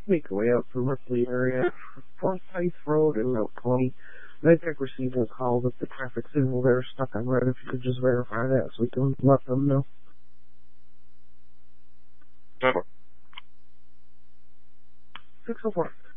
make your way out through Ripley area, Forsyth Road and Route 20. Nightec received a call that the traffic signal there is stuck on red. If you could just verify that so we can let them know. Over. 604.